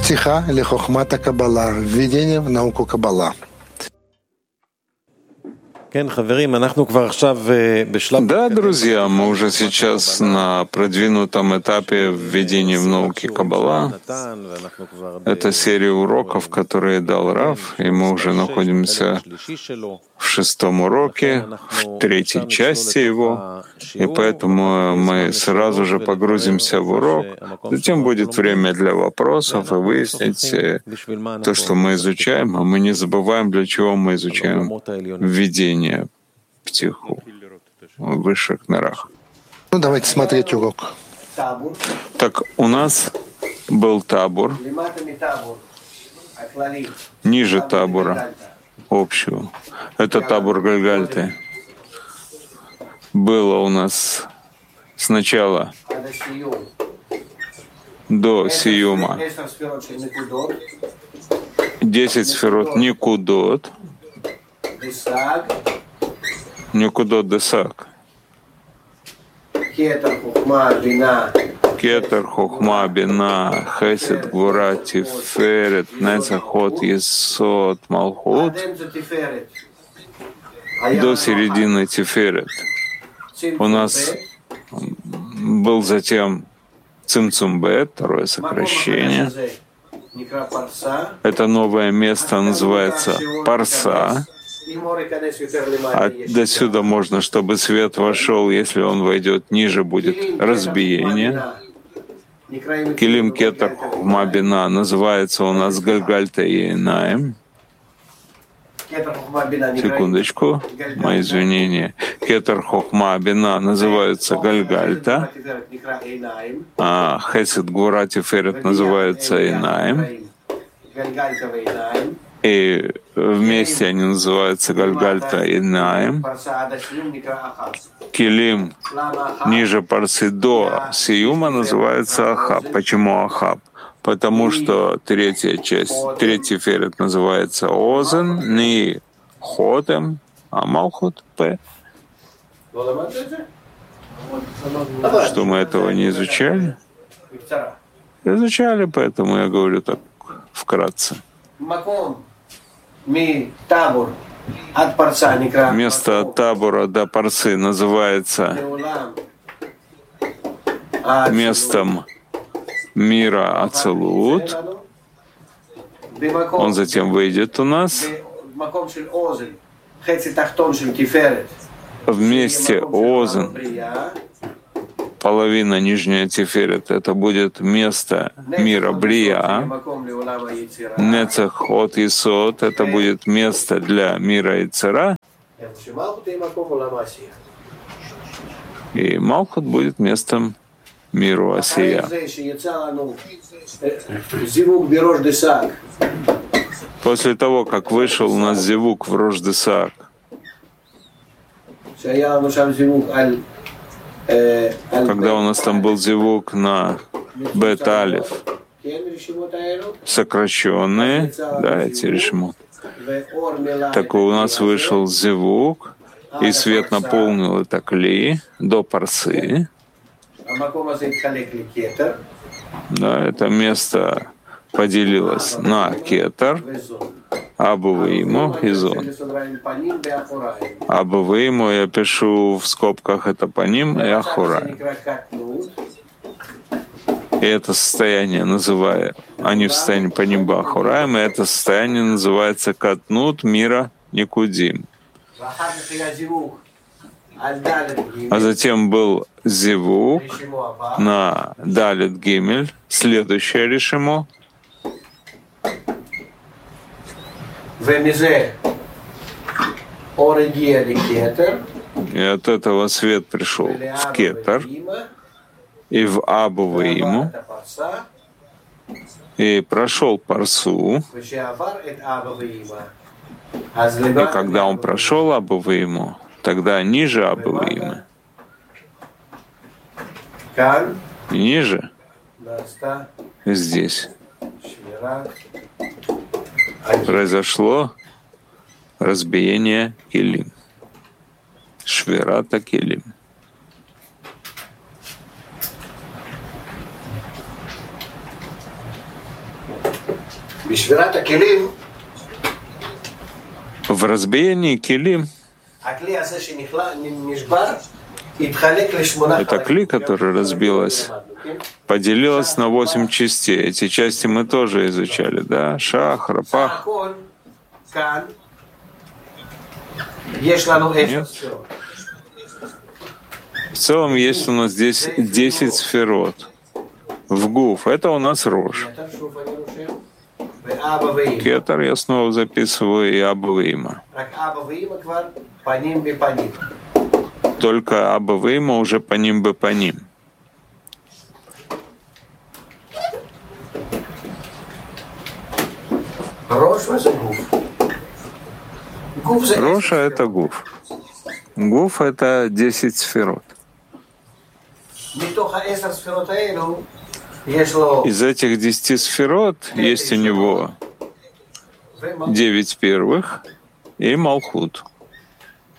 Птиха или хохмата Каббала, введение в науку Каббала. Да, друзья, мы уже сейчас на продвинутом этапе введения в науки Каббала. Это серия уроков, которые дал Рав, и мы уже находимся в 6-м уроке, в 3-й части его, и поэтому мы сразу же погрузимся в урок. Затем будет время для вопросов и выяснить то, что мы изучаем, а мы не забываем, для чего мы изучаем введение птиху в высших мирах. Ну, давайте смотреть урок. Так, у нас был табур, ниже табура общего. Это табур Гальгальты. Было у нас сначала до Сиюма 10 сферот Никудот, Никудот Десак, Кетер, Хохма, Бина, Хесед, Гвура, Тиферет, Нецахот, Есот, Малхут, до середины Тиферет. У нас был затем Цимцумбет, второе сокращение. Это новое место называется Парса. А до сюда можно, чтобы свет вошел, если он войдет ниже, будет разбиение. Килим Кетер Хохма Бина называется у нас Гальгальта и Инаим. Секундочку, мои извинения. Кетер Хохма Бина называется Гальгальта, а Хесед Гвура Тиферет называется Инаим. И вместе они называются Гальгальта и Инаим. Килим ниже Парсы до Сиюма называется Ахаб. Почему Ахаб? Потому что третья часть, третий ферет называется Озен, не Хотем, а Малхут П. Что мы этого не изучали? Изучали, поэтому я говорю так вкратце. Место от табура до Парсы называется местом мира Ацелут. Он затем выйдет у нас в месте Озен, половина нижняя Тиферет, это будет место мира Брия. Нецах от Исот, это будет место для мира Ицера. И Малхут будет местом миру Асия. После того, как вышел у нас зивук в Рош-Десак, когда у нас там был зивук на Бет-Алиф, сокращенные, да, эти решимут. Так у нас вышел зивук, и свет наполнил это кли до Парсы. Да, это место поделилось на Кетер, Абувейму и Зон. Абувейму я пишу в скобках, это Паним и Ахурай. И это состояние называю, они в состоянии Паним Бахураем, и это состояние называется Катнут мира Никудим. А затем был зивук на Далит Гимель, следующее решимо. И от этого свет пришел в Кетер и в Абувейму, и прошел Парсу. И когда он прошел Абувейму, тогда ниже Абувеймы, ниже, здесь, произошло разбиение Килим. Швирата Килим. В разбиении килим это кли, которая разбилась, поделилась на 8 частей. Эти части мы тоже изучали, да? Шах, рапах. Нет? В целом есть у нас здесь 10 сферот. В гуф. Это у нас рожь. Кетер я снова записываю и Аба Вима. Только Аба Вима уже по ним бы по ним. Роша — это гуф. Гуф — это 10 сферот. Из этих 10 сферот есть у него 9 первых и Малхут.